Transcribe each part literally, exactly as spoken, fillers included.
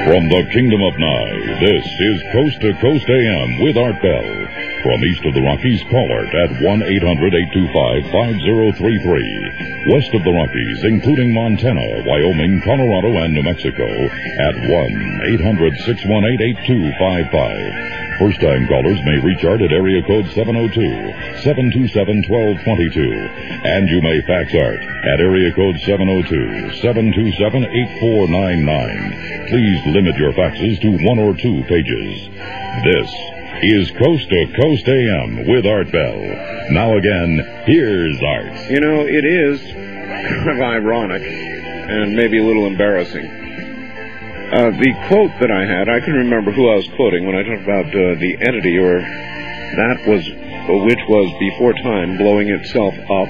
From the Kingdom of Nye, this is Coast to Coast A M with Art Bell. From east of the Rockies, call Art at one eight hundred eight two five five zero three three. West of the Rockies, including Montana, Wyoming, Colorado, and New Mexico, at one eight hundred six one eight eight two five five. First-time callers may reach Art at area code seven oh two, seven two seven, one two two two. And you may fax Art at area code seven oh two, seven two seven, eight four nine nine. Please limit your faxes to one or two pages. This is Coast to Coast A M with Art Bell. Now again, here's Art. You know, it is kind of ironic and maybe a little embarrassing. Uh, the quote that I had, I can remember who I was quoting when I talked about uh, the entity, or that was, which was before time, blowing itself up.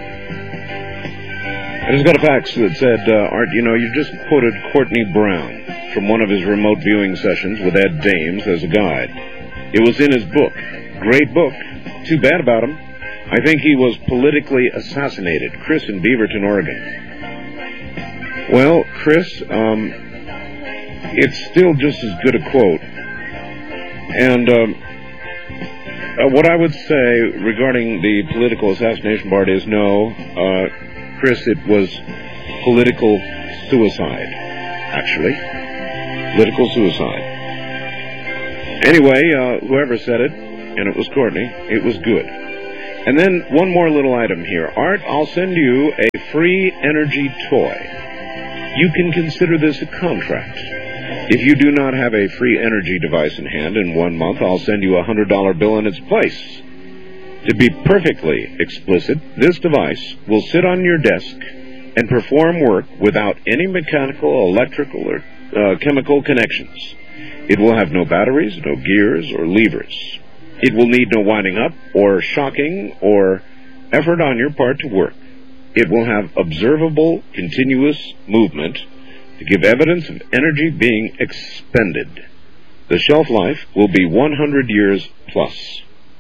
I just got a fax that said, uh, Art, you know, you just quoted Courtney Brown from one of his remote viewing sessions with Ed Dames as a guide. It was in his book. Great book. Too bad about him. I think he was politically assassinated. Chris in Beaverton, Oregon. Well, Chris, um, it's still just as good a quote. And um, uh, what I would say regarding the political assassination part is no, uh, Chris, it was political suicide, actually. Political suicide. Anyway, uh, whoever said it, and it was Courtney, it was good. And then one more little item here. Art, I'll send you a free energy toy. You can consider this a contract. If you do not have a free energy device in hand in one month, I'll send you a one hundred dollar bill in its place. To be perfectly explicit, this device will sit on your desk and perform work without any mechanical, electrical, or uh, chemical connections. It will have no batteries, no gears, or levers. It will need no winding up or shocking or effort on your part to work. It will have observable, continuous movement to give evidence of energy being expended. The shelf life will be one hundred years plus.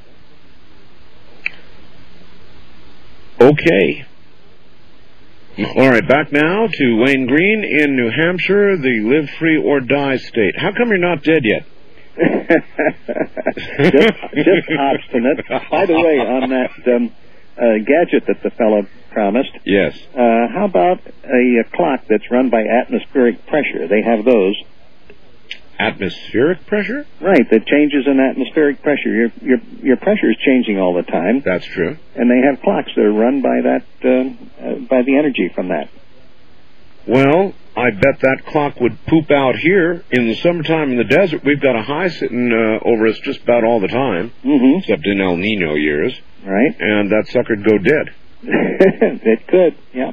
Okay. All right, back now to Wayne Green in New Hampshire, the live free or die state. How come you're not dead yet? just, just obstinate. By the way, on that um, uh, gadget that the fellow promised, yes. Uh, how about a, a clock that's run by atmospheric pressure? They have those. Atmospheric pressure? Right, that changes in atmospheric pressure. Your your your pressure is changing all the time. That's true. And they have clocks that are run by that uh, uh, by the energy from that. Well, I bet that clock would poop out here in the summertime in the desert. We've got a high sitting uh, over us just about all the time, mm-hmm. except in El Nino years. Right. And that sucker'd go dead. It could, yeah.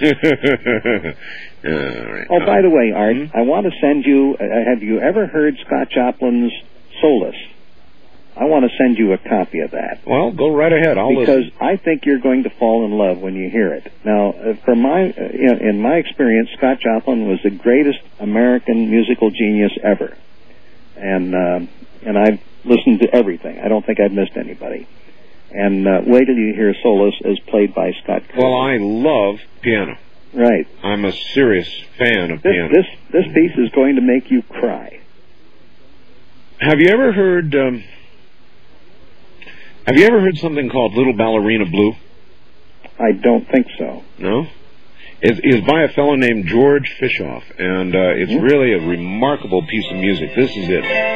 right. Oh, by the way, Art, mm-hmm. I want to send you, uh, have you ever heard Scott Joplin's Solace? I want to send you a copy of that. Well, go right ahead. I'll because listen. I think you're going to fall in love when you hear it. Now, uh, from my, uh, you know, in my experience, Scott Joplin was the greatest American musical genius ever. And, uh, and I've listened to everything. I don't think I've missed anybody. And uh, wait till you hear Solace as played by Scott Curry. Well, I love piano. Right. I'm a serious fan of this, piano. This this piece is going to make you cry. Have you ever heard? Um, have you ever heard something called Little Ballerina Blue? I don't think so. No. It is by a fellow named George Fishoff, and uh, it's mm-hmm. really a remarkable piece of music. This is it.